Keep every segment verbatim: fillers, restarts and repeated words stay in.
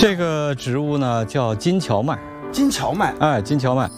这个植物呢叫金荞麦， 金荞麦， 哎，金荞麦，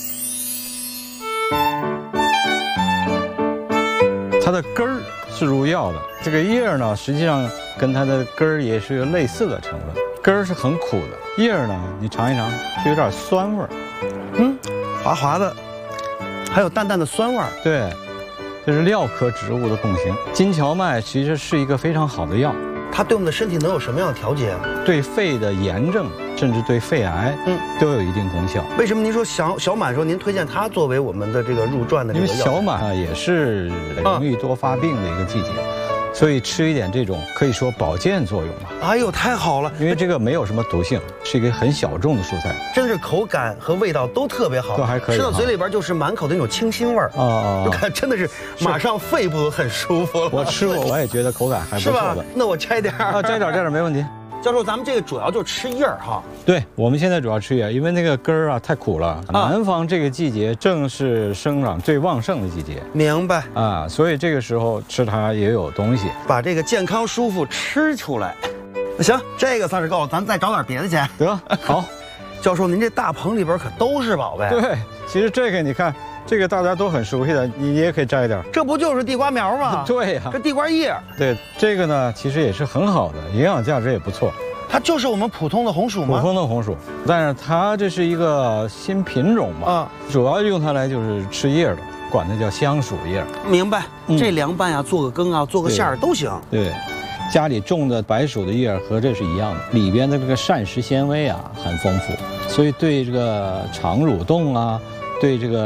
它的根儿是入药的，这个叶儿呢，实际上跟它的根儿也是有类似的成分。根儿是很苦的，叶儿呢，你尝一尝，是有点酸味儿， 嗯，滑滑的，还有淡淡的酸味儿。 对，这是蓼科植物的共性。金荞麦其实是一个非常好的药， 它对我们的身体能有什么样的调节啊？ 对肺的炎症，甚至对肺癌，嗯，都有一定功效。 为什么您说小小满说您推荐它作为我们的这个入传的这个药？ 因为小满啊也是容易多发病的一个季节。啊，所以吃一点这种可以说保健作用吧。 哎呦，太好了！ 因为这个没有什么毒性，是一个很小众的蔬菜， 真是口感和味道都特别好， 都还可以， 吃到嘴里边就是满口的那种清新味儿。 哦哦， 就看真的是马上肺部都很舒服了。 我吃过，我也觉得口感还不错的。 是吧？那我摘点儿啊，摘点摘点没问题。 教授，咱们这个主要就是吃叶儿哈。 对，我们现在主要吃叶，因为那个根儿啊太苦了。啊、南方这个季节正是生长最旺盛的季节。 明白啊，所以这个时候吃它也有东西， 把这个健康舒服吃出来。那行，这个算是够了，咱再找点别的去。 得好， 教授，您这大棚里边可都是宝贝。 对，其实这个你看。这个大家都很熟悉的，你也可以摘一点。 这不就是地瓜苗吗？ 对呀、啊， 这地瓜叶。 对，这个呢，其实也是很好的，营养价值也不错。 它就是我们普通的红薯吗？ 普通的红薯，但是它这是一个新品种嘛，啊，主要用它来就是吃叶的，管它叫香薯叶。 明白，嗯、这凉拌呀、啊，做个羹啊，做个馅儿都行。 对，家里种的白薯的叶和这是一样的，里边的这个膳食纤维啊很丰富，所以对这个肠蠕动啊，对这个。